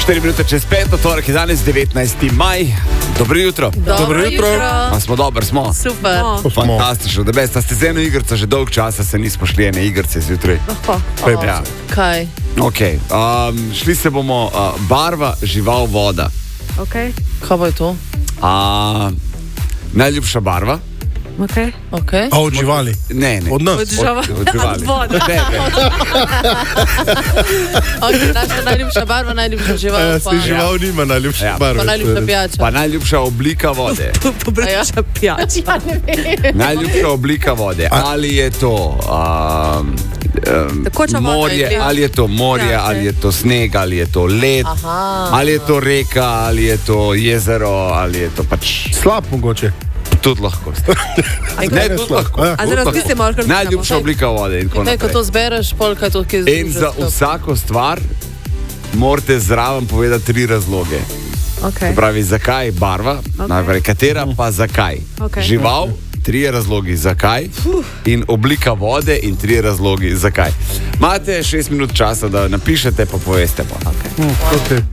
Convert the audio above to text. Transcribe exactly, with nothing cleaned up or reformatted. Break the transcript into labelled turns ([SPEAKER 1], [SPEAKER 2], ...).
[SPEAKER 1] štiri minute čez pet, torek je danes devetnajsti maj. Dobro jutro.
[SPEAKER 2] Dobro jutro.
[SPEAKER 1] A smo dobri, smo.
[SPEAKER 2] Super.
[SPEAKER 3] No.
[SPEAKER 1] Fantastično, da beste. Ste z eno igrico že dolg časa, se nismo šli ene igrice zjutraj.
[SPEAKER 2] Oh,
[SPEAKER 1] Ja.
[SPEAKER 2] kaj?
[SPEAKER 1] Ok, um, šli se bomo uh, barva, žival, voda.
[SPEAKER 3] Okay.
[SPEAKER 2] Kaj bo je to?
[SPEAKER 1] Uh, najljubša barva?
[SPEAKER 3] Okay.
[SPEAKER 2] Okay.
[SPEAKER 4] A od živali?
[SPEAKER 1] Ne, ne.
[SPEAKER 4] Od nas?
[SPEAKER 3] Od živali.
[SPEAKER 1] Od, od živali.
[SPEAKER 3] Od vode.
[SPEAKER 1] Ne, ne.
[SPEAKER 2] Okay, naša najljubša barva, najljubša žival.
[SPEAKER 4] Ja,
[SPEAKER 2] pa,
[SPEAKER 4] se žival nima najljubše
[SPEAKER 1] Ja.
[SPEAKER 4] barve.
[SPEAKER 2] pa najljubša pijača.
[SPEAKER 1] Pa najljubša oblika vode.
[SPEAKER 3] Pobreča pijača.
[SPEAKER 1] Najljubša oblika vode. Ali je to um, um,
[SPEAKER 3] Tekoča voda
[SPEAKER 1] morje,
[SPEAKER 3] je-
[SPEAKER 1] ali je to morje,
[SPEAKER 3] Ja,
[SPEAKER 1] ali je to sneg, ali je to led,
[SPEAKER 2] Aha.
[SPEAKER 1] ali je to reka, ali je to jezero, ali je to pač
[SPEAKER 4] Slab mogoče.
[SPEAKER 1] tudi lahko. Ne, tudi lahko.
[SPEAKER 4] Ja.
[SPEAKER 3] A zdaj razmislimo, ali kar
[SPEAKER 1] Najljubša oblika vode in tako
[SPEAKER 2] Kaj, ko
[SPEAKER 1] naprej.
[SPEAKER 2] to zbereš, polka je to, ki je
[SPEAKER 1] In za vsako stvar morate zraven povedati tri razloge.
[SPEAKER 3] Okay.
[SPEAKER 1] Se pravi, zakaj barva, najprej katera, pa zakaj.
[SPEAKER 3] Okej.
[SPEAKER 1] Žival, trije razlogi zakaj, in oblika vode in trije razlogi zakaj. Imate šest minut časa, da napišete, pa poveste. Pa.
[SPEAKER 4] Okay.